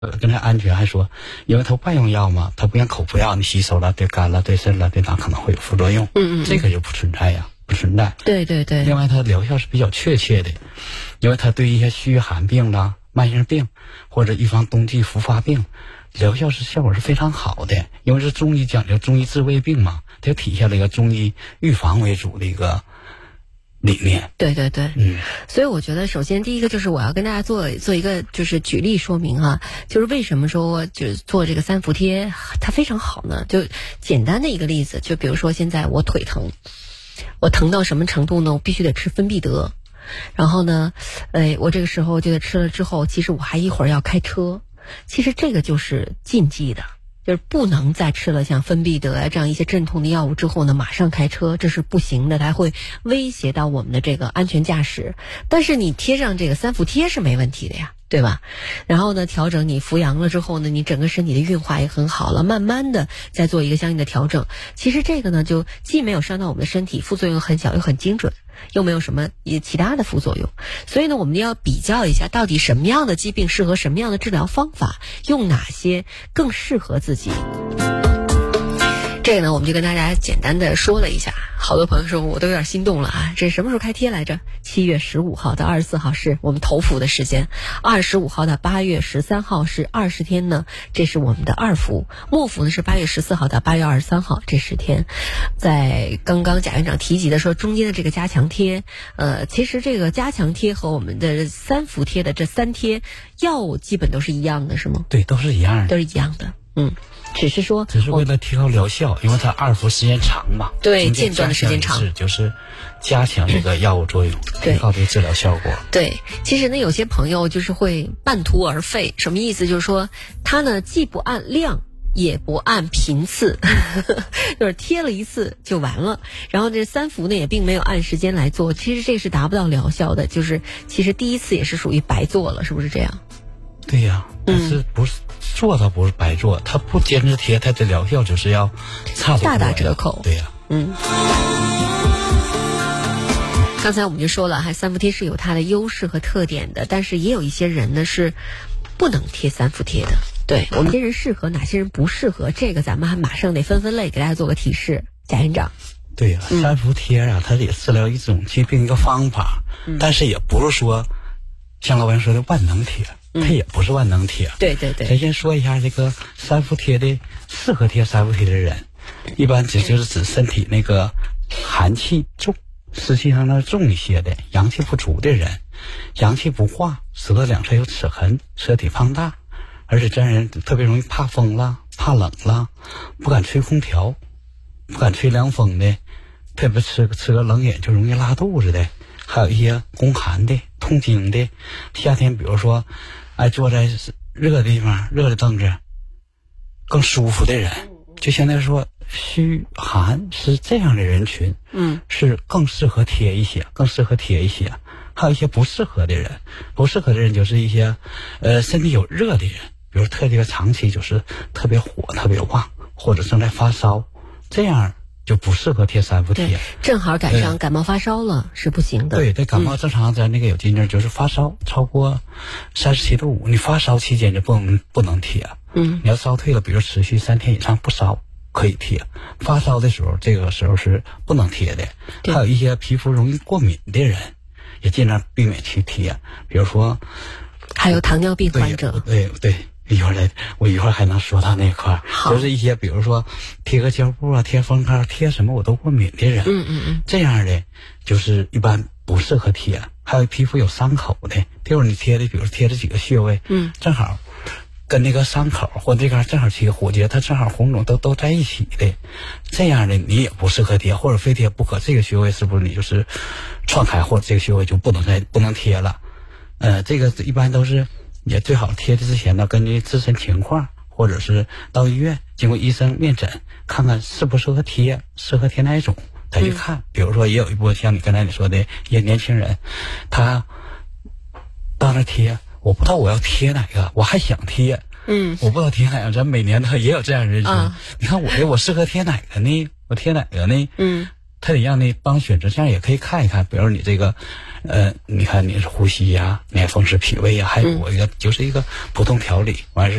跟他安全还说，因为他外用药嘛，他不像口服药，你吸收了对肝了对肾了对哪可能会有副作用，这个就不存在呀，不存在。 对对对。 另外它疗效是比较确切的，因为它对一些虚寒病啦、慢性病或者预防冬季复发病，疗效效果是非常好的。因为是中医讲究中医治未病嘛，它就体现了一个中医预防为主的一个理念。 对对对，所以我觉得首先第一个就是我要跟大家做一个就是举例说明啊，就是为什么说就是做这个三伏贴它非常好呢？就简单的一个例子，就比如说现在我腿疼，我疼到什么程度呢？我必须得吃芬必得，然后呢，我这个时候就得吃了之后，其实我还一会儿要开车，其实这个就是禁忌的。就是不能再吃了像芬必得啊这样一些镇痛的药物之后呢，马上开车，这是不行的，它会威胁到我们的这个安全驾驶。但是你贴上这个三伏贴是没问题的呀，对吧？然后呢，调整你扶阳了之后呢，你整个身体的运化也很好了，慢慢的再做一个相应的调整。其实这个呢，就既没有伤到我们的身体，副作用很小又很精准，又没有什么其他的副作用。所以呢，我们要比较一下到底什么样的疾病适合什么样的治疗方法，用哪些更适合自己。这个呢，我们就跟大家简单的说了一下。好多朋友说我都有点心动了啊！这是什么时候开贴来着？7月15号到24号是我们头伏的时间，25号到8月13号是20天呢，这是我们的二伏。末伏呢是8月14号到8月23号，这10天。在刚刚贾院长提及的说中间的这个加强贴，其实这个加强贴和我们的三伏贴的这3贴药物基本都是一样的，是吗？ 对，都是一样的， 都是一样的。只是为了提高疗效，因为它二伏时间长嘛， 对，间断的时间长， 就是加强这个药物作用，提高这个治疗效果。 对，其实呢，有些朋友就是会半途而废，什么意思？就是说他呢既不按量，也不按频次，就是贴了一次就完了。然后这三伏呢也并没有按时间来做，其实这是达不到疗效的，就是其实第一次也是属于白做了，是不是这样？ 对呀，但是不是做倒不是白做，他不坚持贴，他的疗效就是要大打折扣。 对呀， 刚才我们就说了，三伏贴是有它的优势和特点的，但是也有一些人呢是不能贴三伏贴的。对，我们哪些人适合，哪些人不适合，这个咱们还马上得分类给大家做个提示。贾院长。 对呀，三伏贴啊，它也治疗一种疾病一个方法，但是也不是说像老板说的万能贴。它也不是万能贴。 对对对。 咱先说一下这个三伏贴的适合贴三伏贴的人，一般就是指身体那个寒气重，实际上呢重一些的，阳气不足的人，阳气不化，舌头两侧有齿痕，舌体胖大，而且这样人特别容易怕风啦、怕冷啦，不敢吹空调，不敢吹凉风的，特别吃个冷饮就容易拉肚子的，还有一些宫寒的、痛经的，夏天比如说坐在热的地方，热的凳子更舒服的人，就相当于说虚寒是这样的人群，是更适合贴一些，还有一些不适合的人就是一些身体有热的人，比如特别长期就是特别火特别旺，或者正在发烧，这样就不适合贴三伏贴。 正好赶上感冒发烧了是不行的。 对，感冒正常咱那个有禁忌，就是发烧超过37.5度，你发烧期间就不能贴。你要烧退了，比如持续3天以上不烧可以贴，发烧的时候这个时候是不能贴的。还有一些皮肤容易过敏的人也尽量避免去贴，比如说还有糖尿病患者。 对，我一会儿还能说到那块儿，就是一些比如说贴个胶布啊、贴封盖、贴什么我都过敏的人，这样的就是一般不适合贴。还有皮肤有伤口的，这会儿你贴的，比如贴这几个穴位，正好跟那个伤口或这个正好起个活结，它正好红肿都在一起的，这样的你也不适合贴，或者非贴不可。这个穴位是不是你就是创开，或者这个穴位就不能贴了？这个一般都是。也最好贴的之前呢，根据自身情况，或者是到医院经过医生面诊，看看适不适合贴，适合贴哪一种，再去看。比如说，也有一部分像你刚才你说的一些年轻人，他到那贴，我不知道我要贴哪个，我还想贴，我不知道贴哪个。咱每年也有这样的人群，你看我适合贴哪个呢？我贴哪个呢？ 他得让你帮选择，这样也可以看一看，比如你这个，你看你是呼吸呀、你还风湿脾胃呀，还有我一个就是一个普通调理，完事